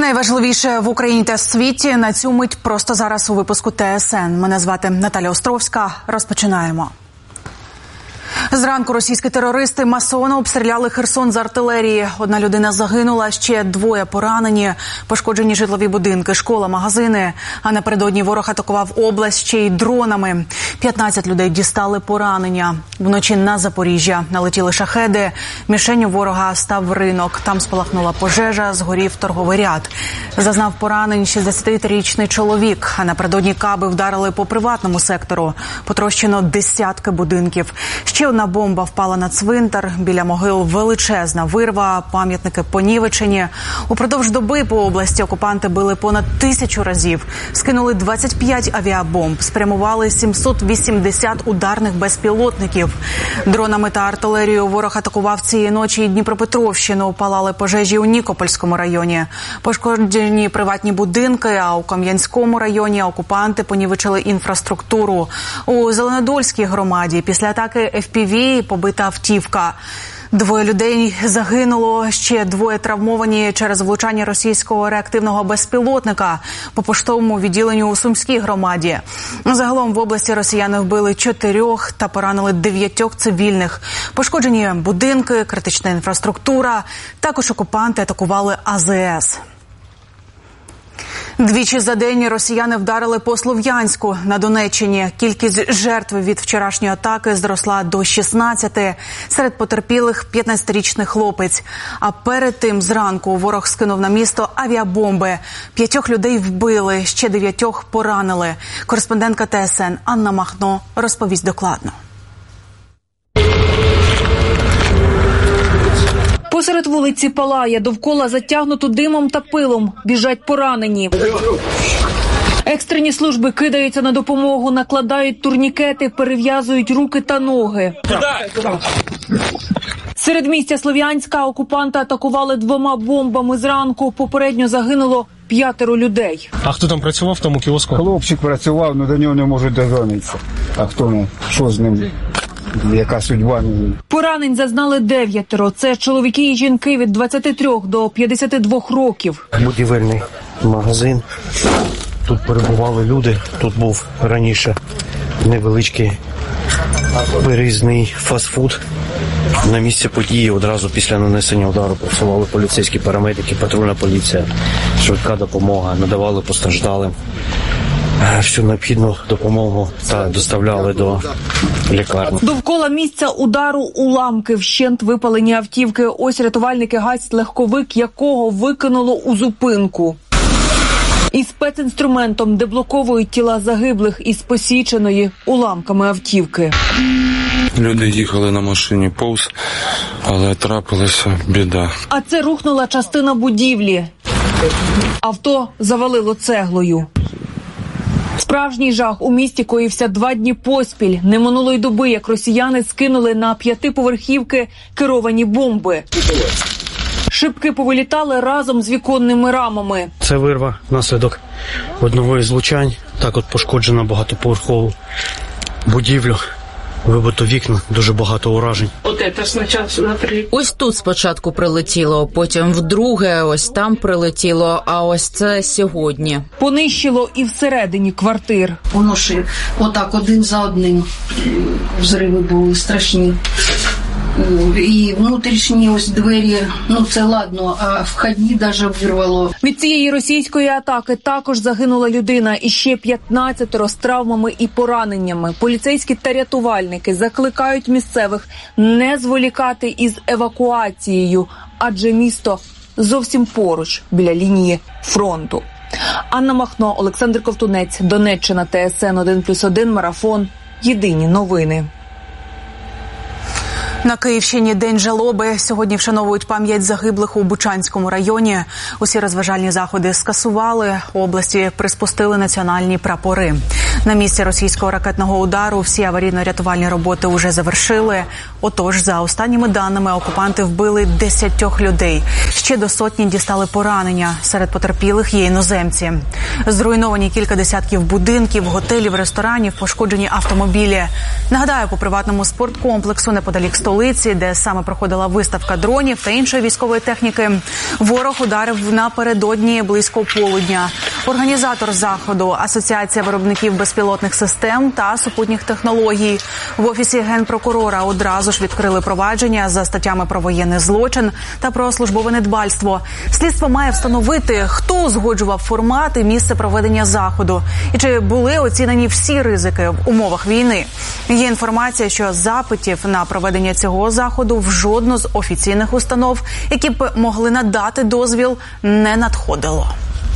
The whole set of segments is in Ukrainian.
Найважливіше в Україні та світі на цю мить просто зараз у випуску ТСН. Мене звати Наталя Островська. Розпочинаємо. Зранку російські терористи масово обстріляли Херсон з артилерії. Одна людина загинула, ще двоє поранені. Пошкоджені житлові будинки, школа, магазини. А напередодні ворог атакував область ще й дронами. 15 людей дістали поранення. Вночі на Запоріжжя налетіли шахеди. Мішенню ворога став ринок. Там спалахнула пожежа, згорів торговий ряд. Зазнав поранень 63-річний чоловік. А напередодні каби вдарили по приватному сектору. Потрощено десятки будинків. Ще одна бомба впала на цвинтар. Біля могил величезна вирва, пам'ятники понівечені. Упродовж доби по області окупанти били понад 1000 разів. Скинули 25 авіабомб, спрямували 780 ударних безпілотників. Дронами та артилерією ворог атакував цієї ночі і Дніпропетровщину. Палали пожежі у Нікопольському районі. Пошкоджені приватні будинки, а у Кам'янському районі окупанти понівечили інфраструктуру. У Зеленодольській громаді після атаки FPV побита автівка. 2 людей загинуло, ще 2 травмовані через влучання російського реактивного безпілотника по поштовому відділенню у Сумській громаді. Загалом в області росіяни вбили 4 та поранили 9 цивільних. Пошкоджені будинки, критична інфраструктура. Також окупанти атакували АЗС. Двічі за день росіяни вдарили по Слов'янську на Донеччині. Кількість жертв від вчорашньої атаки зросла до 16. Серед потерпілих 15-річний хлопець. А перед тим зранку ворог скинув на місто авіабомби. 5 людей вбили, ще 9 поранили. Кореспондентка ТСН Анна Махно розповість докладно. Посеред вулиці палає, довкола затягнуто димом та пилом. Біжать поранені. Екстрені служби кидаються на допомогу, накладають турнікети, перев'язують руки та ноги. Серед місця Слов'янська окупанти атакували 2 бомбами зранку. Попередньо загинуло 5 людей. А хто там працював в тому кіоску? Хлопчик працював, але до нього не можуть дозвонитися. А хто, що з ним? Яка судьба? Поранень зазнали 9. Це чоловіки і жінки від 23 до 52 років. Будівельний магазин. Тут перебували люди. Тут був раніше невеличкий переїзний фастфуд. На місці події одразу після нанесення удару працювали поліцейські парамедики, патрульна поліція, швидка допомога, надавали постраждалим всю необхідну допомогу та доставляли до лікарні. Довкола місця удару уламки, вщент випалені автівки. Ось рятувальники гасять легковик, якого викинуло у зупинку. Із спецінструментом деблоковують тіла загиблих із посіченої уламками автівки. Люди їхали на машині повз, але трапилася біда. А це рухнула частина будівлі. Авто завалило цеглою. Справжній жах у місті коївся 2 дні поспіль. Не минулої доби, як росіяни скинули на 5-поверхівки керовані бомби. Шибки повилітали разом з віконними рамами. Це вирва внаслідок одного із влучань. Так от пошкоджена багатоповерхову будівлю. Вибито вікна, дуже багато уражень. Ось тут спочатку прилетіло, потім вдруге, ось там прилетіло, а ось це сьогодні. Понищило і всередині квартир. Воно ж отак один за одним взриви були страшні. І внутрішні ось двері, це ладно, а входні навіть вирвало. Від цієї російської атаки також загинула людина і ще 15 з травмами і пораненнями. Поліцейські та рятувальники закликають місцевих не зволікати із евакуацією, адже місто зовсім поруч, біля лінії фронту. Анна Махно, Олександр Ковтунець, Донеччина, ТСН 1+1, Марафон. Єдині новини. На Київщині День жалоби. Сьогодні вшановують пам'ять загиблих у Бучанському районі. Усі розважальні заходи скасували. У області приспустили національні прапори. На місці російського ракетного удару всі аварійно-рятувальні роботи уже завершили. Отож, за останніми даними, окупанти вбили 10 людей. Ще до сотні дістали поранення. Серед потерпілих є іноземці. Зруйновані кілька десятків будинків, готелів, ресторанів, пошкоджені автомобілі. Нагадаю, по приватному спорткомплексу неподалік столиці, де саме проходила виставка дронів та іншої військової техніки, ворог ударив напередодні близько полудня. Організатор заходу – Асоціація виробників безпілотних систем та супутніх технологій. В Офісі Генпрокурора одразу ж відкрили провадження за статтями про воєнний злочин та про службове недбальство. Слідство має встановити, хто узгоджував формат і місце проведення заходу. І чи були оцінені всі ризики в умовах війни. Є інформація, що запитів на проведення цього заходу в жодну з офіційних установ, які б могли надати дозвіл, не надходило.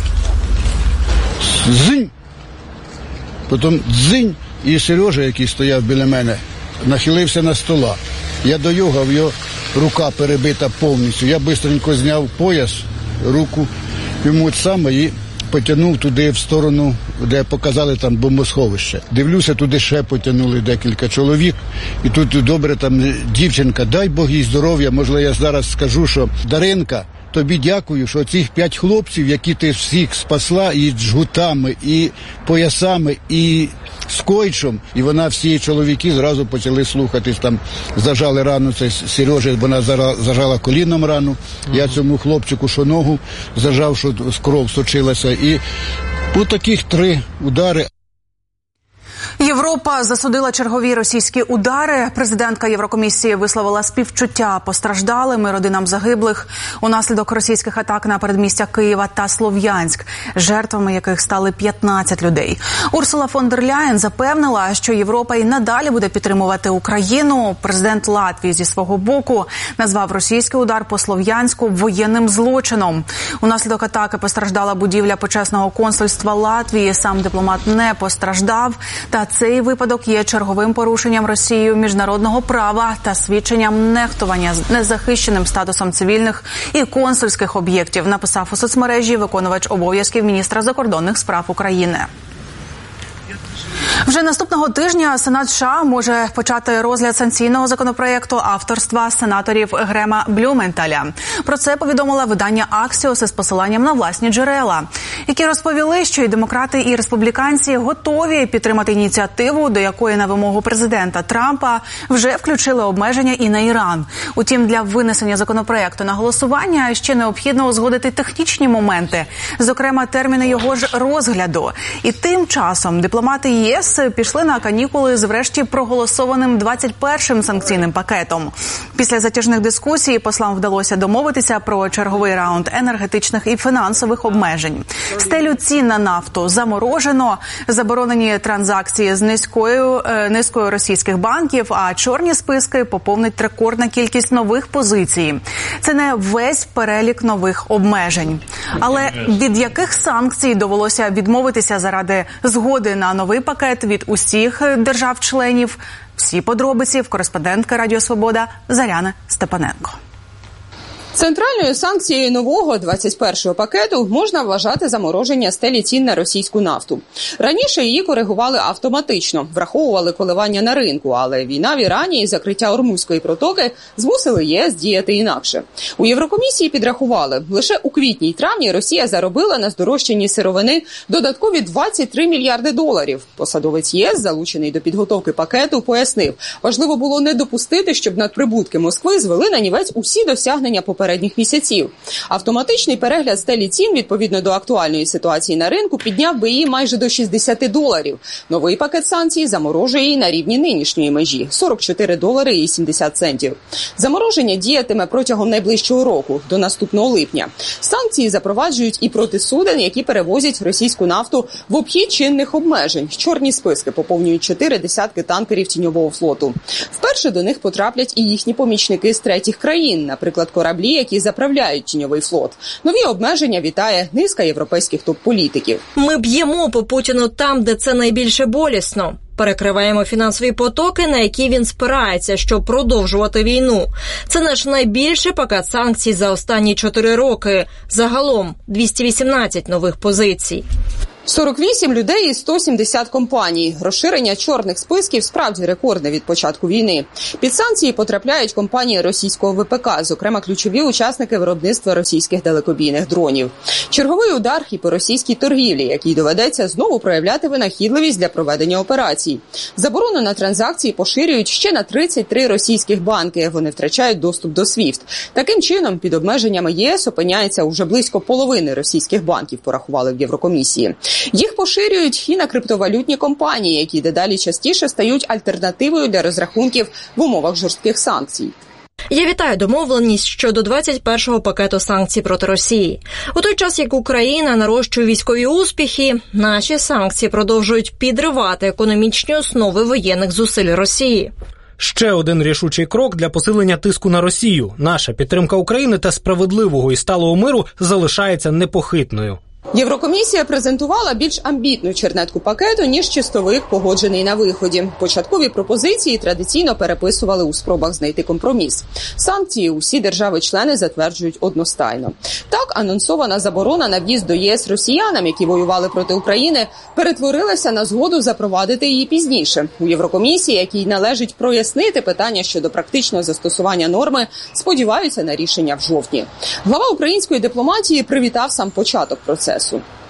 Дзинь! Потім дзинь, і Сережа, який стояв біля мене, нахилився на стола. Я доюгав, його рука перебита повністю. Я швидко зняв пояс, руку йому саме і потягнув туди в сторону, де показали там бомбосховище. Дивлюся, туди ще потягнули декілька чоловік. І тут добре там дівчинка, дай Бог їй здоров'я. Можливо, я зараз скажу, що Даринка, тобі дякую, що цих 5 хлопців, які ти всіх спасла і жгутами, і поясами, і скотчем, і вона, всі чоловіки зразу почали слухатись, там зажали рану, це Сережа, вона зажала коліном рану, я цьому хлопчику, що ногу зажав, що кров сочилася, і по таких 3 удари. Європа засудила чергові російські удари. Президентка Єврокомісії висловила співчуття постраждалим і родинам загиблих унаслідок російських атак на передмістя Києва та Слов'янськ, жертвами яких стали 15 людей. Урсула фон дер Ляєн запевнила, що Європа і надалі буде підтримувати Україну. Президент Латвії зі свого боку назвав російський удар по Слов'янську воєнним злочином. Унаслідок атаки постраждала будівля почесного консульства Латвії. Сам дипломат не постраждав. Та цей випадок є черговим порушенням Росією міжнародного права та свідченням нехтування незахищеним статусом цивільних і консульських об'єктів, написав у соцмережі виконувач обов'язків міністра закордонних справ України. Вже наступного тижня Сенат США може почати розгляд санкційного законопроєкту авторства сенаторів Грема Блюменталя. Про це повідомила видання Axios із посиланням на власні джерела, які розповіли, що і демократи, і республіканці готові підтримати ініціативу, до якої на вимогу президента Трампа вже включили обмеження і на Іран. Утім, для винесення законопроєкту на голосування ще необхідно узгодити технічні моменти, зокрема терміни його ж розгляду. І тим часом дипломати ЄС пішли на канікули з врешті проголосованим 21-м санкційним пакетом. Після затяжних дискусій послам вдалося домовитися про черговий раунд енергетичних і фінансових обмежень. Стелю цін на нафту заморожено, заборонені транзакції з низкою російських банків, а чорні списки поповнить рекордна кількість нових позицій. Це не весь перелік нових обмежень. Але від яких санкцій довелося відмовитися заради згоди на новий пакет від усіх держав-членів? Всі подробиці в кореспондентки Радіо Свобода Заряни Степаненко. Центральною санкцією нового 21-го пакету можна вважати замороження стелі цін на російську нафту. Раніше її коригували автоматично, враховували коливання на ринку, але війна в Ірані і закриття Ормузької протоки змусили ЄС діяти інакше. У Єврокомісії підрахували, лише у квітні й травні Росія заробила на здорожчанні сировини додаткові $23 мільярди. Посадовець ЄС, залучений до підготовки пакету, пояснив, важливо було не допустити, щоб надприбутки Москви звели нанівець усі досягнення попередніх місяців. Автоматичний перегляд стелі цін відповідно до актуальної ситуації на ринку підняв би її майже до $60. Новий пакет санкцій заморожує її на рівні нинішньої межі – $44.70. Замороження діятиме протягом найближчого року, до наступного липня. Санкції запроваджують і проти суден, які перевозять російську нафту в обхід чинних обмежень. Чорні списки поповнюють 4 десятки танкерів тіньового флоту. Вперше до них потраплять і їхні помічники з третіх країн, наприклад, кораблі, які заправляють тіньовий флот. Нові обмеження вітає низка європейських топ-політиків. Ми б'ємо по Путіну там, де це найбільше болісно. Перекриваємо фінансові потоки, на які він спирається, щоб продовжувати війну. Це наш найбільший пакет санкцій за останні 4 роки. Загалом 218 нових позицій. 48 людей і 170 компаній. Розширення чорних списків справді рекордне від початку війни. Під санкції потрапляють компанії російського ВПК, зокрема ключові учасники виробництва російських далекобійних дронів. Черговий удар і по російській торгівлі, якій доведеться знову проявляти винахідливість для проведення операцій. Заборону на транзакції поширюють ще на 33 російських банки. Вони втрачають доступ до SWIFT. Таким чином, під обмеженнями ЄС опиняється уже близько половини російських банків, порахували в Єврокомісії. Їх поширюють і на криптовалютні компанії, які дедалі частіше стають альтернативою для розрахунків в умовах жорстких санкцій. Я вітаю домовленість щодо 21-го пакету санкцій проти Росії. У той час, як Україна нарощує військові успіхи, наші санкції продовжують підривати економічні основи воєнних зусиль Росії. Ще один рішучий крок для посилення тиску на Росію. Наша підтримка України та справедливого і сталого миру залишається непохитною. Єврокомісія презентувала більш амбітну чернетку пакету, ніж чистовик, погоджений на виході. Початкові пропозиції традиційно переписували у спробах знайти компроміс. Санкції усі держави-члени затверджують одностайно. Так, анонсована заборона на в'їзд до ЄС росіянам, які воювали проти України, перетворилася на згоду запровадити її пізніше. У Єврокомісії, якій належить прояснити питання щодо практичного застосування норми, сподіваються на рішення в жовтні. Глава української дипломатії привітав сам початок процесу.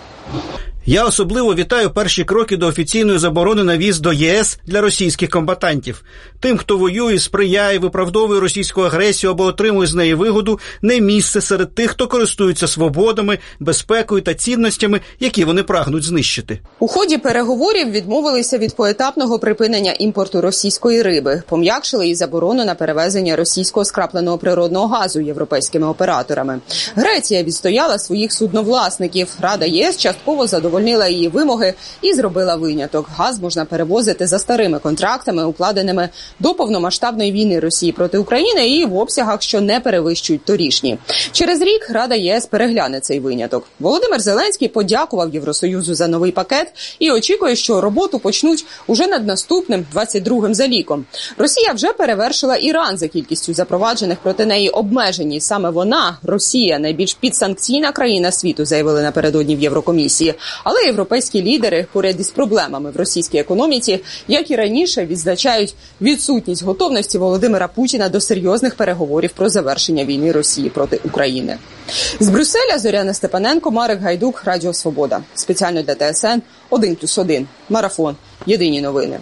Я особливо вітаю перші кроки до офіційної заборони на в'їзд до ЄС для російських комбатантів. Тим, хто воює, сприяє, виправдовує російську агресію або отримує з неї вигоду, не місце серед тих, хто користується свободами, безпекою та цінностями, які вони прагнуть знищити. У ході переговорів відмовилися від поетапного припинення імпорту російської риби, пом'якшили і заборону на перевезення російського скрапленого природного газу європейськими операторами. Греція відстояла своїх судновласників. Рада ЄС частково задовольнила її вимоги і зробила виняток. Газ можна перевозити за старими контрактами, укладеними до повномасштабної війни Росії проти України і в обсягах, що не перевищують торішні. Через рік Рада ЄС перегляне цей виняток. Володимир Зеленський подякував Євросоюзу за новий пакет і очікує, що роботу почнуть уже над наступним, 22-м за ліком. Росія вже перевершила Іран за кількістю запроваджених проти неї обмежень. І саме вона, Росія, найбільш підсанкційна країна світу, заявили напередодні в Єврокомісії. Але європейські лідери, поряд із проблемами в російській економіці, як і раніше, відзначають відсутність готовності Володимира Путіна до серйозних переговорів про завершення війни Росії проти України. З Брюсселя Зоряна Степаненко, Марик Гайдук, Радіо Свобода. Спеціально для ТСН 1+1. Марафон. Єдині новини.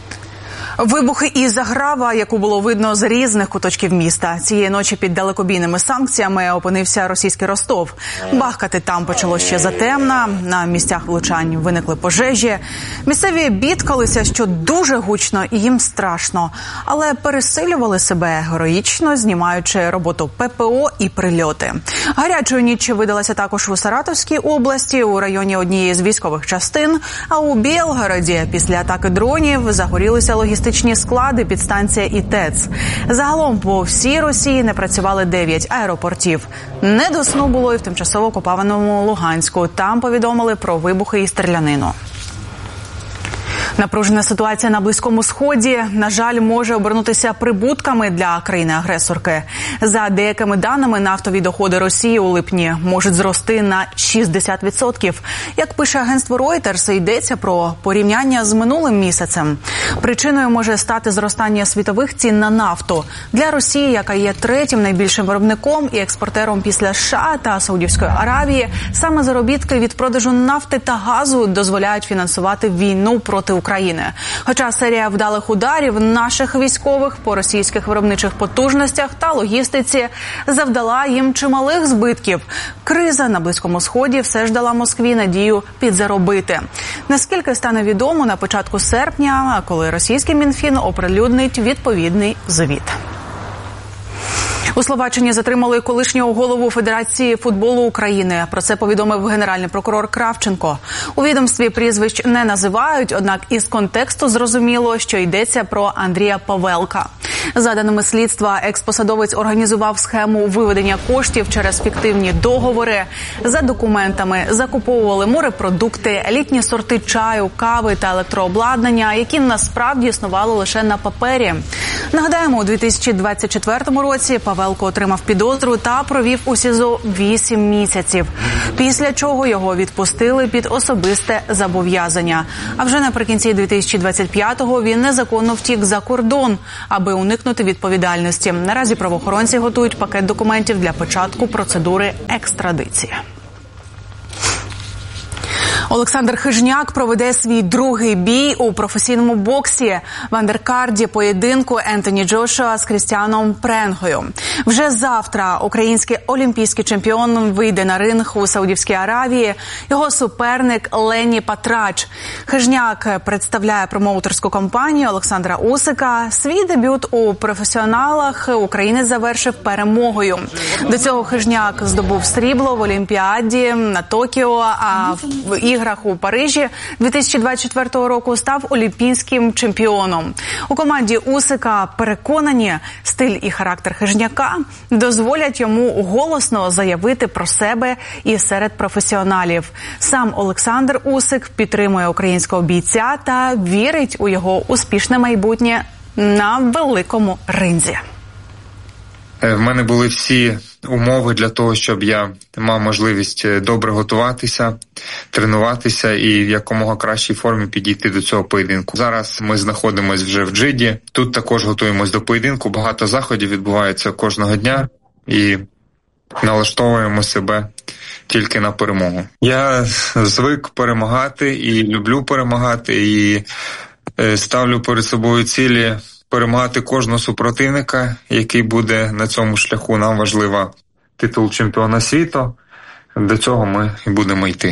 Вибухи і заграва, яку було видно з різних куточків міста. Цієї ночі під далекобійними санкціями опинився російський Ростов. Бахкати там почало ще затемна, на місцях влучань виникли пожежі. Місцеві бідкалися, що дуже гучно і їм страшно, але пересилювали себе героїчно, знімаючи роботу ППО і прильоти. Гарячою ніччю видалася також у Саратовській області, у районі однієї з військових частин, а у Білгороді після атаки дронів загорілися логістичні склади, підстанція і ТЕЦ. Загалом по всій Росії не працювали 9 аеропортів. Не до сну було і в тимчасово окупованому Луганську. Там повідомили про вибухи і стрілянину. Напружена ситуація на Близькому Сході, на жаль, може обернутися прибутками для країни-агресорки. За деякими даними, нафтові доходи Росії у липні можуть зрости на 60%. Як пише агентство Reuters, йдеться про порівняння з минулим місяцем. Причиною може стати зростання світових цін на нафту. Для Росії, яка є третім найбільшим виробником і експортером після США та Саудівської Аравії, саме заробітки від продажу нафти та газу дозволяють фінансувати війну проти України. Хоча серія вдалих ударів наших військових по російських виробничих потужностях та логістиці завдала їм чималих збитків. Криза на Близькому Сході все ж дала Москві надію підзаробити. Наскільки стане відомо на початку серпня, коли російський Мінфін оприлюднить відповідний звіт. У Словаччині затримали колишнього голову Федерації футболу України. Про це повідомив генеральний прокурор Кравченко. У відомстві прізвищ не називають, однак із контексту зрозуміло, що йдеться про Андрія Павелка. За даними слідства, експосадовець організував схему виведення коштів через фіктивні договори. За документами закуповували морепродукти, елітні сорти чаю, кави та електрообладнання, які насправді існували лише на папері. Нагадаємо, у 2024 році Павелко Стрелко отримав підозру та провів у СІЗО 8 місяців. Після чого його відпустили під особисте зобов'язання. А вже наприкінці 2025-го він незаконно втік за кордон, аби уникнути відповідальності. Наразі правоохоронці готують пакет документів для початку процедури екстрадиції. Олександр Хижняк проведе свій другий бій у професійному боксі в андеркарді поєдинку Ентоні Джошуа з Крістіаном Пренгою. Вже завтра український олімпійський чемпіон вийде на ринг у Саудівській Аравії. Його суперник Ленні Патрач. Хижняк представляє промоутерську компанію Олександра Усика. Свій дебют у професіоналах українець завершив перемогою. До цього Хижняк здобув срібло в Олімпіаді на Токіо, а в іграх у Парижі 2024 року став олімпійським чемпіоном. У команді Усика переконані, стиль і характер Хижняка дозволять йому голосно заявити про себе і серед професіоналів. Сам Олександр Усик підтримує українського бійця та вірить у його успішне майбутнє на великому ринзі. В мене були всі умови для того, щоб я мав можливість добре готуватися, тренуватися і в якомога кращій формі підійти до цього поєдинку. Зараз ми знаходимося вже в Джиді. Тут також готуємось до поєдинку. Багато заходів відбувається кожного дня і налаштовуємо себе тільки на перемогу. Я звик перемагати і люблю перемагати, і ставлю перед собою цілі перемагати кожного супротивника, який буде на цьому шляху. Нам важлива титул чемпіона світу. До цього ми і будемо йти.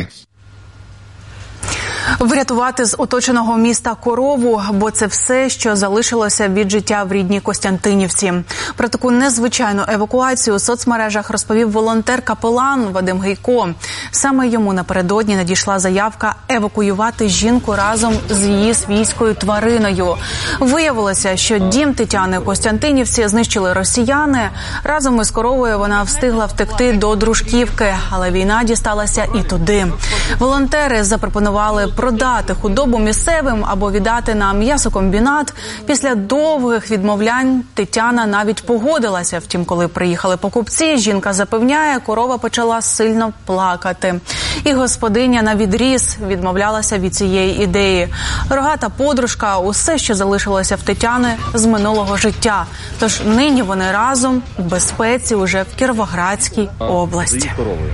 Врятувати з оточеного міста корову, бо це все, що залишилося від життя в рідній Костянтинівці. Про таку незвичайну евакуацію у соцмережах розповів волонтер-капелан Вадим Гейко. Саме йому напередодні надійшла заявка евакуювати жінку разом з її свійською твариною. Виявилося, що дім Тетяни у Костянтинівці знищили росіяни. Разом із коровою вона встигла втекти до Дружківки, але війна дісталася і туди. Волонтери запропонували продати худобу місцевим або віддати на м'ясокомбінат. Після довгих відмовлянь Тетяна навіть погодилася. Втім, коли приїхали покупці, жінка запевняє, корова почала сильно плакати. І господиня навідріз відмовлялася від цієї ідеї. Рогата подружка – усе, що залишилося в Тетяни з минулого життя. Тож нині вони разом у безпеці уже в Кіровоградській області.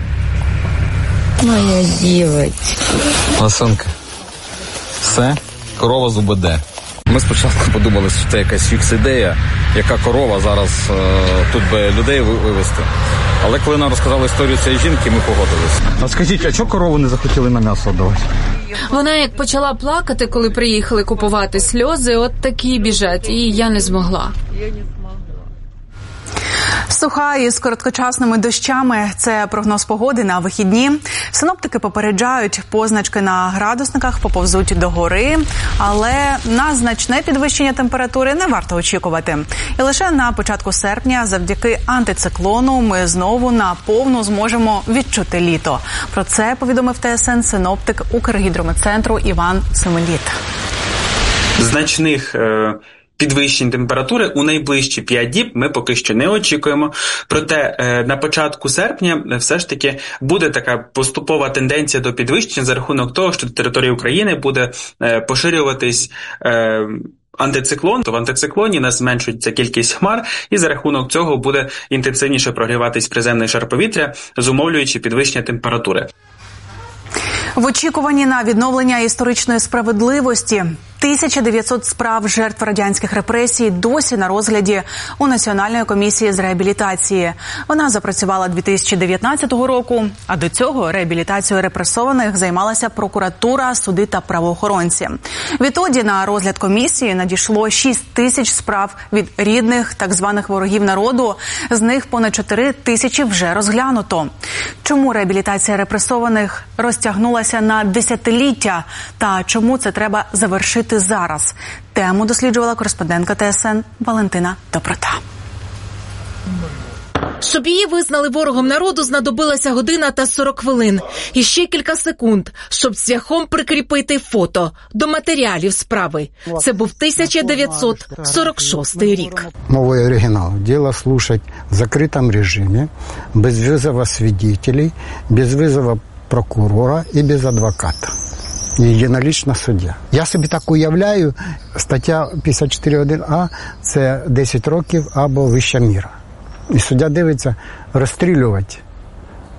Моя дівчинка. Ласунка, все, корова з УБД. Ми спочатку подумали, що це якась фікс-ідея, яка корова зараз тут би людей вивезти. Але коли нам розказали історію цієї жінки, ми погодилися. А скажіть, а чого корову не захотіли на м'ясо давати? Вона як почала плакати, коли приїхали купувати, сльози от такі біжать, і я не змогла. Суха із короткочасними дощами – це прогноз погоди на вихідні. Синоптики попереджають, позначки на градусниках поповзуть догори, але на значне підвищення температури не варто очікувати. І лише на початку серпня завдяки антициклону ми знову наповну зможемо відчути літо. Про це повідомив ТСН синоптик Укргідрометцентру Іван Семеліт. Значних підвищень температури у найближчі 5 діб ми поки що не очікуємо. Проте на початку серпня все ж таки буде така поступова тенденція до підвищення за рахунок того, що на території України буде поширюватись антициклон. То в антициклоні нас зменшується кількість хмар, і за рахунок цього буде інтенсивніше прогріватись приземний шар повітря, зумовлюючи підвищення температури. В очікуванні на відновлення історичної справедливості 1900 справ жертв радянських репресій досі на розгляді у Національної комісії з реабілітації. Вона запрацювала 2019 року, а до цього реабілітацією репресованих займалася прокуратура, суди та правоохоронці. Відтоді на розгляд комісії надійшло 6000 справ від рідних так званих ворогів народу, з них понад 4000 вже розглянуто. Чому реабілітація репресованих розтягнулася на десятиліття та чому це треба завершити зараз? Тему досліджувала кореспондентка ТСН Валентина Доброта. Щоб її визнали ворогом народу, знадобилася година та 40 хвилин. І ще кілька секунд, щоб цвяхом прикріпити фото до матеріалів справи. Це був 1946 рік. Мовою оригіналу. Діло слушать в закритому режимі, без визову свидетелей, без визову прокурора і без адвоката. Єдинолічно суддя. Я собі так уявляю, стаття 54.1а – це 10 років або вища міра. І суддя дивиться, розстрілювати